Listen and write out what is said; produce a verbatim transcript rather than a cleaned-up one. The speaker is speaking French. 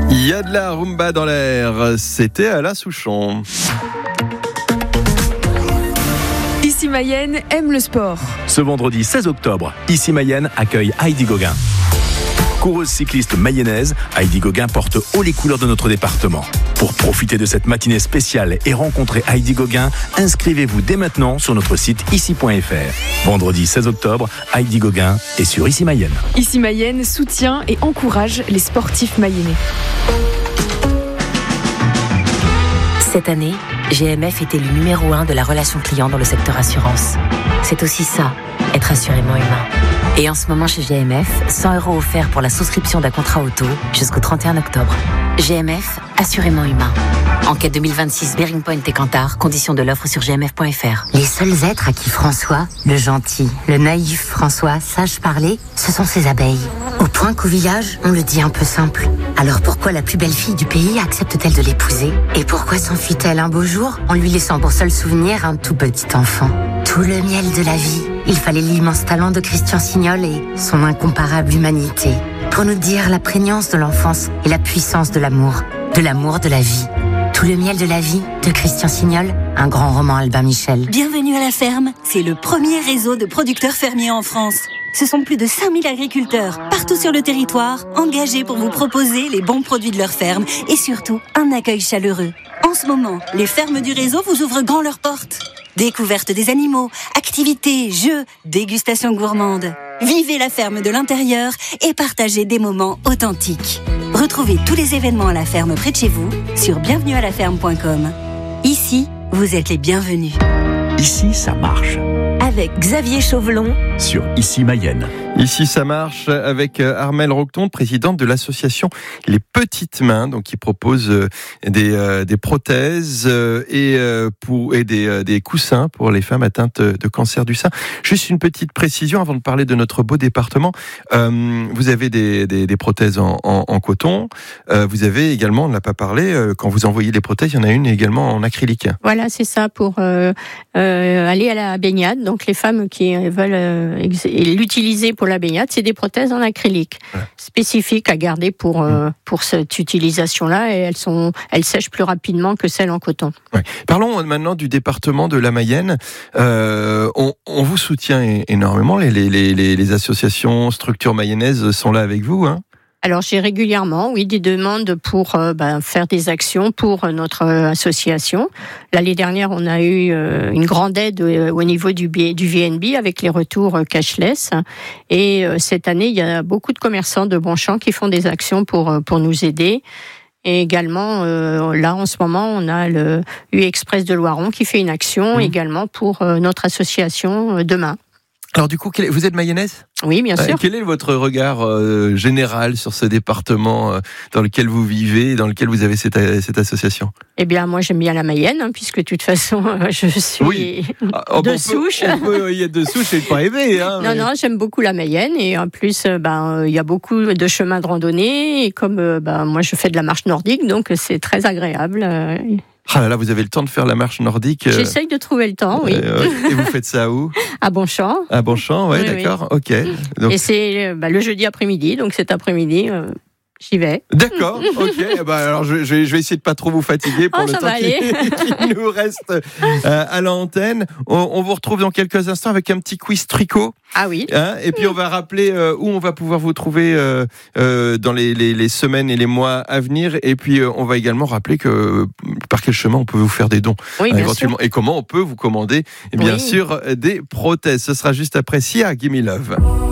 Il y a de la rumba dans l'air, c'était Alain Souchon. Issy Mayenne aime le sport. Ce vendredi seize octobre, Issy Mayenne accueille Heidi Gauguin. Coureuse cycliste mayonnaise, Heidi Gauguin porte haut les couleurs de notre département. Pour profiter de cette matinée spéciale et rencontrer Heidi Gauguin, inscrivez-vous dès maintenant sur notre site issy point f r. Vendredi seize octobre, Heidi Gauguin est sur Issy Mayenne. Issy Mayenne soutient et encourage les sportifs mayennais. Cette année, G M F est élu numéro un de la relation client dans le secteur assurance. C'est aussi ça, être assurément humain. Et en ce moment chez G M F, cent euros offerts pour la souscription d'un contrat auto jusqu'au trente et un octobre. G M F, assurément humain. Enquête deux mille vingt-six, Bearing Point et Kantar, conditions de l'offre sur g m f point f r. Les seuls êtres à qui François, le gentil, le naïf François, sache parler, ce sont ses abeilles. Au point qu'au village, on le dit un peu simple. Alors pourquoi la plus belle fille du pays accepte-t-elle de l'épouser ? Et pourquoi s'enfuit-elle un beau jour en lui laissant pour seul souvenir un tout petit enfant ? Tout le miel de la vie, il fallait l'immense talent de Christian Signol et son incomparable humanité pour nous dire la prégnance de l'enfance et la puissance de l'amour, de l'amour de la vie. Tout le miel de la vie de Christian Signol, un grand roman Albin Michel. Bienvenue à la ferme, c'est le premier réseau de producteurs fermiers en France. Ce sont plus de cinq mille agriculteurs, partout sur le territoire, engagés pour vous proposer les bons produits de leur ferme et surtout un accueil chaleureux. En ce moment, les fermes du réseau vous ouvrent grand leurs portes. Découverte des animaux, activités, jeux, dégustation gourmande. Vivez la ferme de l'intérieur et partagez des moments authentiques. Retrouvez tous les événements à la ferme près de chez vous sur bienvenue à la ferme point com. Ici, vous êtes les bienvenus. Ici, ça marche. Avec Xavier Chauvelon sur Issy Mayenne. Ici, ça marche avec Armelle Roqueton, présidente de l'association Les Petites Mains, donc qui propose des, euh, des prothèses euh, et, euh, pour, et des, euh, des coussins pour les femmes atteintes de cancer du sein. Juste une petite précision avant de parler de notre beau département. Euh, vous avez des, des, des prothèses en, en, en coton. Euh, vous avez également, on ne l'a pas parlé, euh, quand vous envoyez les prothèses, il y en a une également en acrylique. Voilà, c'est ça, pour euh, euh, aller à la baignade. Donc les femmes qui veulent euh, ex- l'utiliser pour la baignade, c'est des prothèses en acrylique, ouais. spécifiques à garder pour euh, pour cette utilisation-là, et elles sont elles sèchent plus rapidement que celles en coton. Ouais. Parlons maintenant du département de la Mayenne. Euh, on, on vous soutient énormément. Les, les, les, les associations, structures mayennaises sont là avec vous, hein ? Alors j'ai régulièrement, oui, des demandes pour euh, ben, faire des actions pour euh, notre euh, association. L'année dernière, on a eu euh, une grande aide euh, au niveau du, du V N B avec les retours euh, cashless. Et euh, cette année, il y a beaucoup de commerçants de Bonchamp qui font des actions pour euh, pour nous aider. Et également, euh, là, en ce moment, on a le U Express de Loiron qui fait une action mmh. également pour euh, notre association euh, demain. Alors du coup, vous êtes mayonnaise ? Oui, bien sûr. Euh, quel est votre regard euh, général sur ce département euh, dans lequel vous vivez, dans lequel vous avez cette, cette association ? Eh bien, moi, j'aime bien la Mayenne, hein, puisque de toute façon, je suis oui. ah, de on souche. Peut, on peut y être de souche et pas aimer. Hein, non, mais... non, j'aime beaucoup la Mayenne, et en plus, ben, il y a beaucoup de chemins de randonnée, et comme ben, moi, je fais de la marche nordique, donc c'est très agréable. Ah là là, vous avez le temps de faire la marche nordique. Euh... J'essaye de trouver le temps, oui. Euh, et vous faites ça où ? À Bonchamp. À Bonchamp, ouais, oui, d'accord, oui. ok. Donc... Et c'est bah, le jeudi après-midi, donc cet après-midi, euh, j'y vais. D'accord, ok. bah, alors je, je, vais, je vais essayer de pas trop vous fatiguer pour oh, le ça temps va qui, aller. qui nous reste euh, à l'antenne. On, on vous retrouve dans quelques instants avec un petit quiz tricot. Ah oui. Hein, et puis on va rappeler euh, où on va pouvoir vous trouver euh, euh, dans les, les, les semaines et les mois à venir. Et puis euh, on va également rappeler que euh, par quel chemin on peut vous faire des dons, oui, euh, éventuellement, sûr. Et comment on peut vous commander, bien oui. sûr, des prothèses. Ce sera juste après Sia, Gimme Love.